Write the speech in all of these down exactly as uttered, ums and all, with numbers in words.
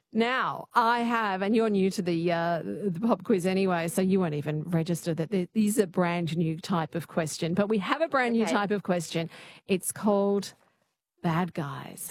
Now, I have, and you're new to the uh, the pop quiz anyway, so you won't even register that there- these are brand new type of question. But we have a brand new Okay. type of question. It's called Bad Guys.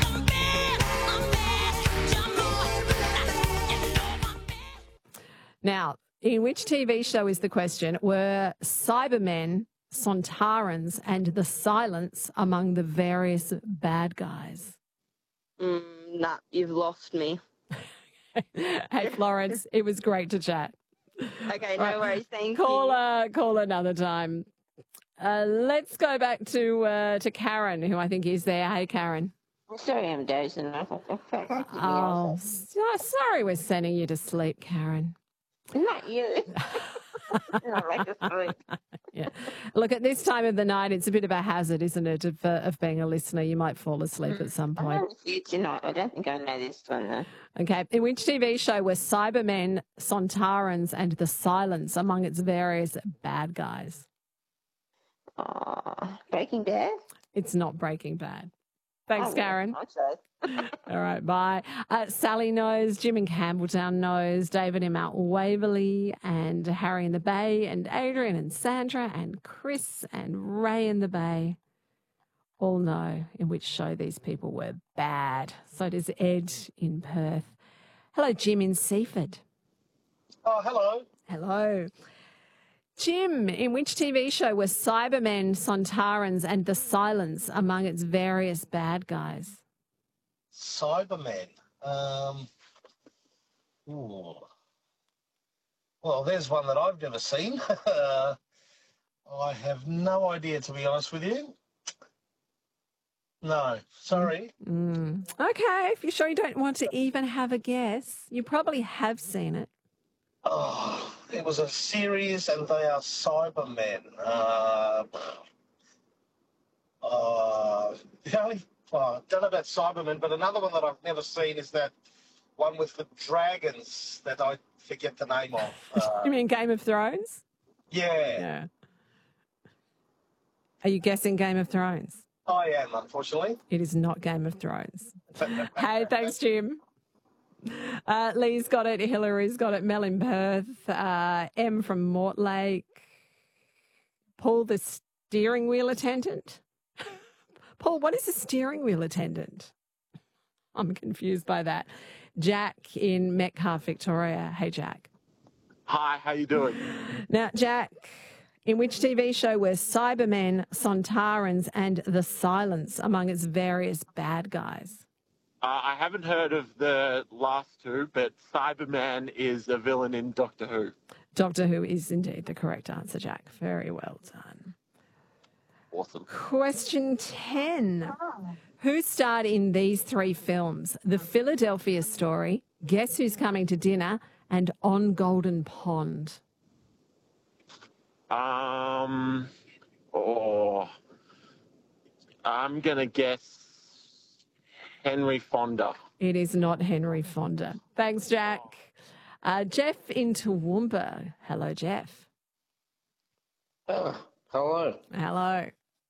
Now, in which T V show is the question? Were Cybermen, Sontarans, and the Silence among the various bad guys? Mm, nah, you've lost me. Hey, Florence, it was great to chat. Okay, no Right. worries. Thank Call, you. uh, call another time. Uh, let's go back to uh, to Karen, who I think is there. Hey, Karen. I'm sorry I'm dozing off. Oh, s- oh, sorry we're sending you to sleep, Karen. Not you. Not like a sleep. Yeah. Look, at this time of the night, it's a bit of a hazard, isn't it, of, uh, of being a listener? You might fall asleep at some I point. know it's you tonight. I don't think I know this one, though. Okay. In which T V show were Cybermen, Sontarans, and the Silence among its various bad guys? Oh, Breaking Bad? It's not Breaking Bad. Thanks, Oh, Karen. I'll try. All right, bye. Uh, Sally knows, Jim in Campbelltown knows, David in Mount Waverley, and Harry in the Bay, and Adrian and Sandra, and Chris and Ray in the Bay all know in which show these people were bad. So does Ed in Perth. Hello, Jim in Seaford. Oh, hello. Hello. Jim, in which T V show were Cybermen, Sontarans, and the Silence among its various bad guys? Cybermen. Um, ooh. Well, there's one that I've never seen. uh, I have no idea, to be honest with you. No, sorry. Mm. Okay, if you're sure you don't want to even have a guess, you probably have seen it. Oh, it was a series, and they are Cybermen. Uh, uh, the only, well, I don't know about Cybermen, but another one that I've never seen is that one with the dragons that I forget the name of. Uh, You mean Game of Thrones? yeah, Yeah. Are you guessing Game of Thrones? I am, unfortunately. It is not Game of Thrones. Hey, thanks, Jim. Uh, Lee's got it. Hillary's got it. Mel in Perth. Uh, M from Mortlake. Paul, the steering wheel attendant. Paul, what is a steering wheel attendant? I'm confused by that. Jack in Metcalfe, Victoria. Hey, Jack. Hi, how you doing? Now, Jack, in which T V show were Cybermen, Sontarans, and the Silence among its various bad guys? Uh, I haven't heard of the last two, but Cyberman is a villain in Doctor Who. Doctor Who is indeed the correct answer, Jack. Very well done. Awesome. Question ten. Who starred in these three films? The Philadelphia Story, Guess Who's Coming to Dinner, and On Golden Pond? Um, oh, I'm going to guess Henry Fonda. It is not Henry Fonda. Thanks, Jack. Uh, Jeff in Toowoomba. Hello, Jeff. Oh, hello. Hello.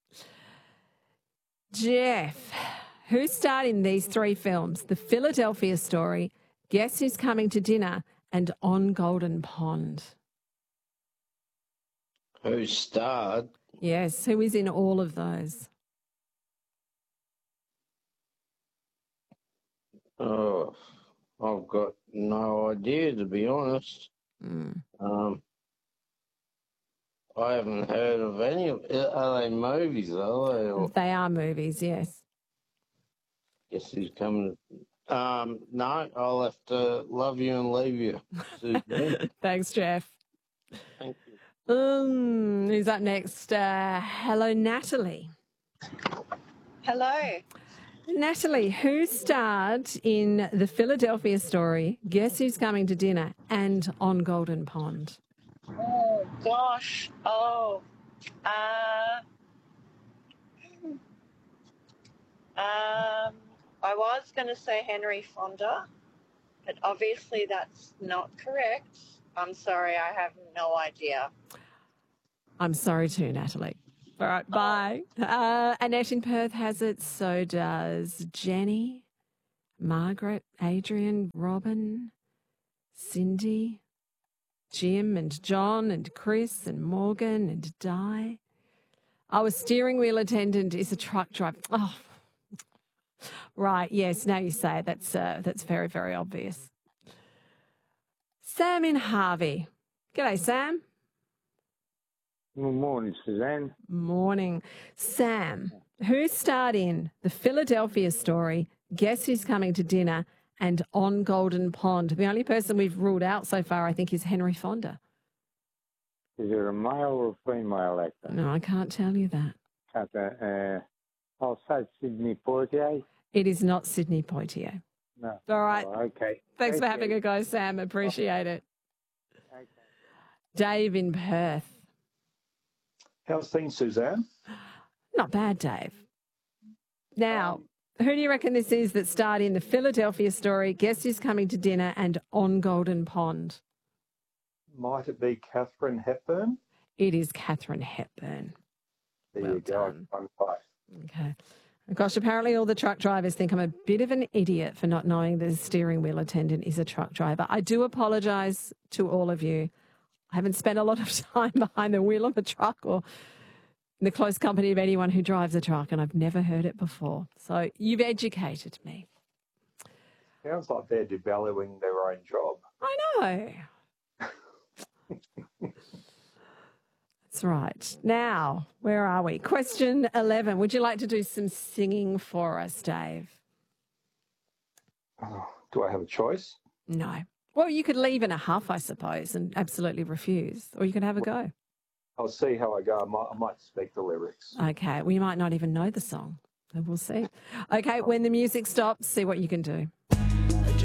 Jeff, who starred in these three films? The Philadelphia Story, Guess Who's Coming to Dinner, and On Golden Pond? Who starred? Yes, who is in all of those? Oh, I've got no idea, to be honest. Mm. Um, I haven't heard of any of Are they movies, are they? Or They are movies, yes. guess who's coming? Um, no, I'll have to love you and leave you. Susan. Thanks, Jeff. Thank you. Um, who's up next? Uh, hello, Natalie. Hello. Natalie, who starred in The Philadelphia Story, Guess Who's Coming to Dinner, and On Golden Pond? Oh, gosh. Oh. Uh, um, I was going to say Henry Fonda, but obviously that's not correct. I'm sorry, I have no idea. I'm sorry too, Natalie. All right, bye. Uh, Annette in Perth has it, so does Jenny. Margaret, Adrian, Robin, Cindy, Jim and John and Chris and Morgan and Di. Oh, a steering wheel attendant is a truck driver. Oh, right. Yes, now you say it. That's, uh, that's very, very obvious. Sam in Harvey. G'day, Sam. Good morning, Suzanne. Morning. Sam, who starred in The Philadelphia Story, Guess Who's Coming to Dinner, and On Golden Pond? The only person we've ruled out so far, I think, is Henry Fonda. Is it a male or a female actor? No, I can't tell you that. Can't, uh, uh, I'll say Sidney Poitier. It is not Sidney Poitier. No. All right. Oh, okay. Thanks Thank for having you. a go, Sam. Appreciate it. Okay. Dave in Perth. How's things, Suzanne? Not bad, Dave. Now, who do you reckon this is that starred in The Philadelphia Story, Guess Who's Coming to Dinner, and On Golden Pond? Might it be Catherine Hepburn? It is Catherine Hepburn. There Well you go. done. Fun fight. Okay. Gosh, apparently all the truck drivers think I'm a bit of an idiot for not knowing the steering wheel attendant is a truck driver. I do apologise to all of you. I haven't spent a lot of time behind the wheel of a truck or in the close company of anyone who drives a truck, and I've never heard it before. So you've educated me. Sounds like they're devaluing their own job. I know. That's right. Now, where are we? Question eleven. Would you like to do some singing for us, Dave? Oh, do I have a choice? No. Well, you could leave in a huff, I suppose, and absolutely refuse, or you could have a go. I'll see how I go. I might, I might speak the lyrics. Okay. We might not even know the song. So we'll see. Okay. When the music stops, see what you can do.